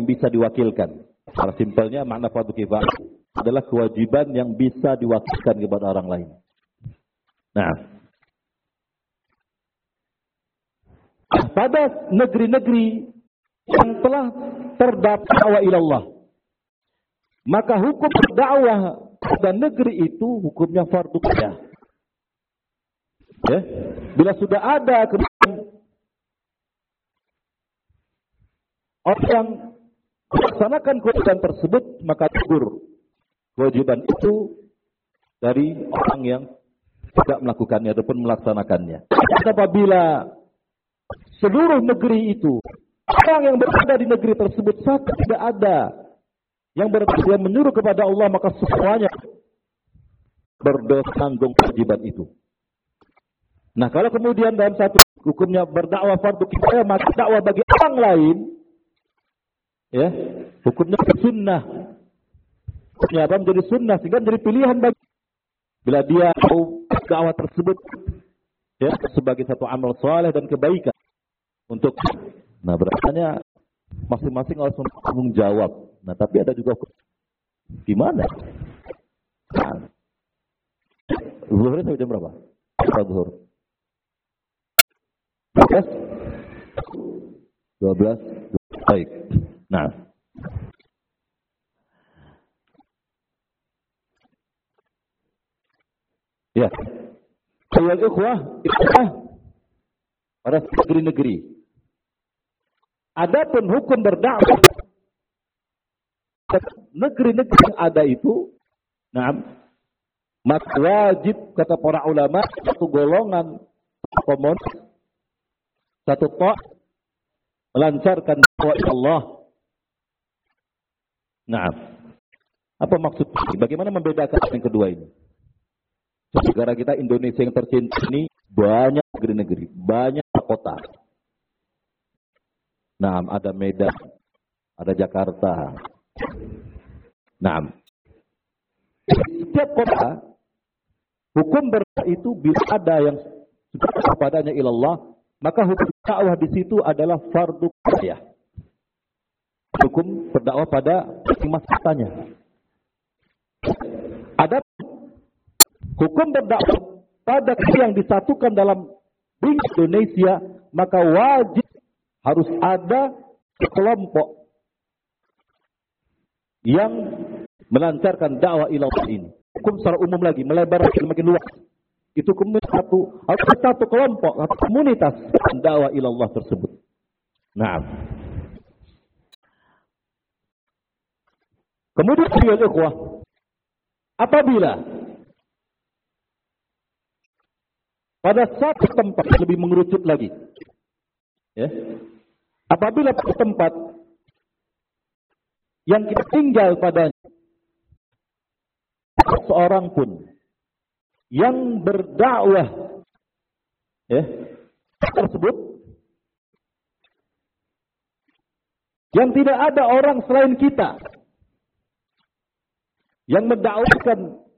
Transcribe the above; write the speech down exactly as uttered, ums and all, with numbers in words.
bisa diwakilkan. Secara simpelnya makna fardu kifayah adalah kewajiban yang bisa diwakilkan kepada orang lain. Nah, pada negeri-negeri yang telah terdakwa ilallah, maka hukum berdakwah pada negeri itu hukumnya fardu kifayah. Ya, bila sudah ada kemudian orang yang melaksanakan kewajiban tersebut, maka gugur kewajiban itu dari orang yang tidak melakukannya ataupun melaksanakannya. Apabila seluruh negeri itu, orang yang berada di negeri tersebut saja tidak ada yang berarti menyuruh kepada Allah, maka semuanya berdosa tanggung kewajiban itu. Nah, kalau kemudian dalam satu hukumnya berdakwah fardu kifayah, maka dakwah bagi orang lain, ya, hukumnya sunnah. Hukumnya apa? Menjadi sunnah, sehingga menjadi pilihan bagi bila dia tahu dakwah tersebut, ya, sebagai satu amal saleh dan kebaikan untuk, nah berarti masing-masing harus bertanggung jawab. Nah, tapi ada juga gimana? Nah, zuhurnya sampai jam berapa? Berapa zuhur? dua belas? Baik. Nah, ya, ayat ikhwah, ikhwah pada negeri-negeri. Adapun hukum berdakwah negeri-negeri yang ada itu, nah, maka wajib kata para ulama satu golongan komunitas, satu tok melancarkan dakwah Allah. Nah, apa maksudnya? Bagaimana membedakan yang kedua ini? Negara kita Indonesia yang tercinta ini banyak negeri-negeri, banyak kota. Nah, ada Medan, ada Jakarta. Nah, setiap kota hukum berdakwah itu bila ada yang sudah kepadanya ilallah, maka hukum dakwah di situ adalah fardu kifayah. Hukum berdakwah pada masing-masing kotanya. Ada hukum berdakwah pada yang disatukan dalam bingkai Indonesia, maka wajib harus ada kelompok yang melancarkan dakwah ilallah ini. Hukum secara umum lagi, melebar semakin luas. Itu hukum satu, harus satu kelompok atau komunitas dakwah ilallah tersebut. Nah, kemudian ayuhal ikhwah, apabila pada satu tempat lebih mengerucut lagi, ya, apabila pada tempat yang kita tinggal padanya seorang pun yang berdakwah, ya, tersebut yang tidak ada orang selain kita yang mendakwahkan